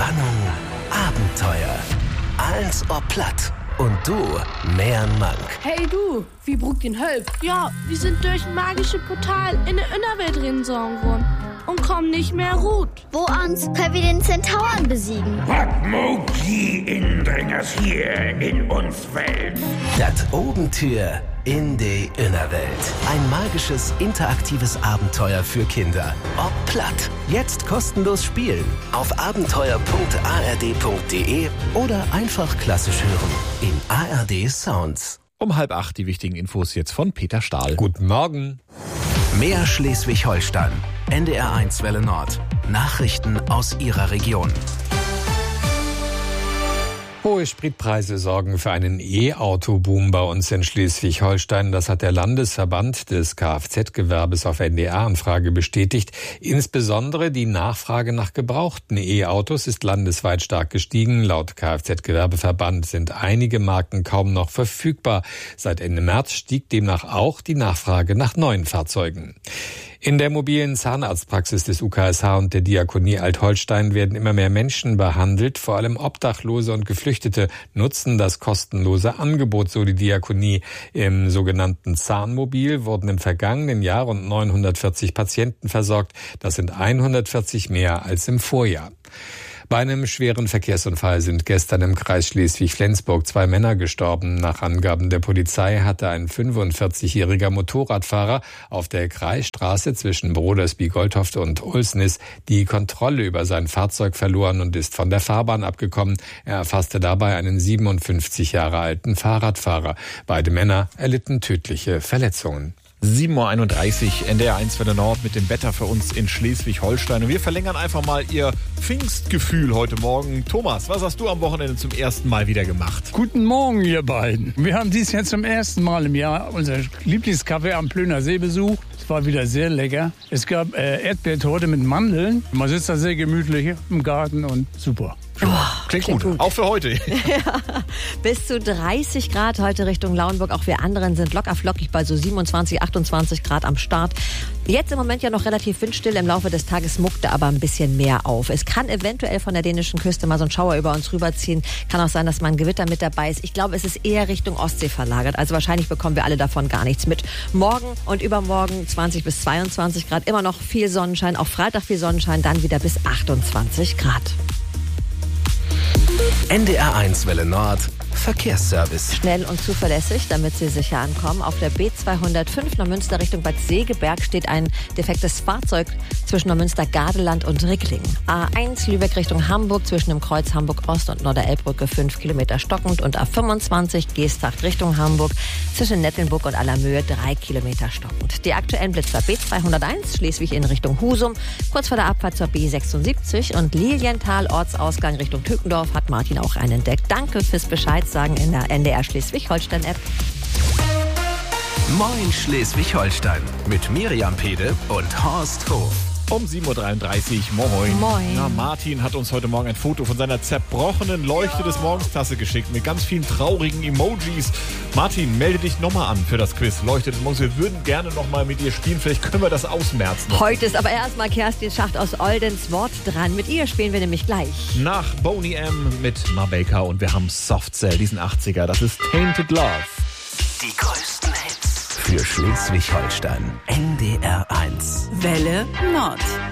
Spannung, Abenteuer. Als ob platt. Und du, mehr Mank. Hey du, wie brugt den Hölp? Ja, wir sind durch ein magisches Portal in der Innerwelt reingesogen worden und kommen nicht mehr gut. Wo ans können wir den Zentauren besiegen? Was mogt die Indringers hier in uns Welt? Das Obentür in die Innerwelt. Ein magisches, interaktives Abenteuer für Kinder. Ob platt. Jetzt kostenlos spielen. Auf abenteuer.ard.de oder einfach klassisch hören. In ARD Sounds. Um 7:30 die wichtigen Infos jetzt von Peter Stahl. Guten Morgen. Mehr Schleswig-Holstein. NDR1 Welle Nord. Nachrichten aus Ihrer Region. Hohe Spritpreise sorgen für einen E-Auto-Boom bei uns in Schleswig-Holstein. Das hat der Landesverband des Kfz-Gewerbes auf NDR-Anfrage bestätigt. Insbesondere die Nachfrage nach gebrauchten E-Autos ist landesweit stark gestiegen. Laut Kfz-Gewerbeverband sind einige Marken kaum noch verfügbar. Seit Ende März stieg demnach auch die Nachfrage nach neuen Fahrzeugen. In der mobilen Zahnarztpraxis des UKSH und der Diakonie Alt-Holstein werden immer mehr Menschen behandelt. Vor allem Obdachlose und Geflüchtete nutzen das kostenlose Angebot, so die Diakonie. Im sogenannten Zahnmobil wurden im vergangenen Jahr rund 940 Patienten versorgt. Das sind 140 mehr als im Vorjahr. Bei einem schweren Verkehrsunfall sind gestern im Kreis Schleswig-Flensburg 2 Männer gestorben. Nach Angaben der Polizei hatte ein 45-jähriger Motorradfahrer auf der Kreisstraße zwischen Brodersby-Goldhoft und Ulsnis die Kontrolle über sein Fahrzeug verloren und ist von der Fahrbahn abgekommen. Er erfasste dabei einen 57 Jahre alten Fahrradfahrer. Beide Männer erlitten tödliche Verletzungen. 7:31 Uhr, NDR1 Welle Nord mit dem Wetter für uns in Schleswig-Holstein. Und wir verlängern einfach mal Ihr Pfingstgefühl heute Morgen. Thomas, was hast du am Wochenende zum ersten Mal wieder gemacht? Guten Morgen, ihr beiden. Wir haben dieses Jahr zum ersten Mal im Jahr unser Lieblingscafé am Plöner See besucht. Es war wieder sehr lecker. Es gab Erdbeertorte mit Mandeln. Man sitzt da sehr gemütlich im Garten und super. Klingt gut. Auch für heute. Ja, bis zu 30 Grad heute Richtung Lauenburg. Auch wir anderen sind locker flockig bei so 27, 28 Grad am Start. Jetzt im Moment ja noch relativ windstill. Im Laufe des Tages muckte aber ein bisschen mehr auf. Es kann eventuell von der dänischen Küste mal so ein Schauer über uns rüberziehen. Kann auch sein, dass mal ein Gewitter mit dabei ist. Ich glaube, es ist eher Richtung Ostsee verlagert. Also wahrscheinlich bekommen wir alle davon gar nichts mit. Morgen und übermorgen 20 bis 22 Grad. Immer noch viel Sonnenschein. Auch Freitag viel Sonnenschein. Dann wieder bis 28 Grad. NDR1 Welle Nord. Verkehrsservice. Schnell und zuverlässig, damit Sie sicher ankommen. Auf der B205 Neumünster Richtung Bad Segeberg steht ein defektes Fahrzeug zwischen Neumünster-Gardeland und Ricklingen. A1 Lübeck Richtung Hamburg zwischen dem Kreuz Hamburg-Ost und Norderelbbrücke 5 Kilometer stockend und A25 Geesthacht Richtung Hamburg zwischen Nettelnburg und Allermöhe 3 Kilometer stockend. Die aktuellen Blitzer B201 Schleswig in Richtung Husum, kurz vor der Abfahrt zur B76 und Lilienthal Ortsausgang Richtung Tückendorf hat Martin auch einen entdeckt. Danke fürs Bescheid sagen in der NDR Schleswig-Holstein-App. Moin Schleswig-Holstein mit Miriam Pede und Horst Hof. Um 7:33 Uhr, moin. Moin. Na, Martin hat uns heute Morgen ein Foto von seiner zerbrochenen Leuchte des Morgens-Tasse geschickt mit ganz vielen traurigen Emojis. Martin, melde dich nochmal an für das Quiz Leuchte des Morgens. Wir würden gerne nochmal mit dir spielen. Vielleicht können wir das ausmerzen. Heute ist aber erstmal Kerstin Schacht aus Oldenswort dran. Mit ihr spielen wir nämlich gleich. Nach Boney M. mit Ma Baker und wir haben Soft Cell, diesen 80er. Das ist Tainted Love. Die größten Hits für Schleswig-Holstein. NDR1 Welle Nord.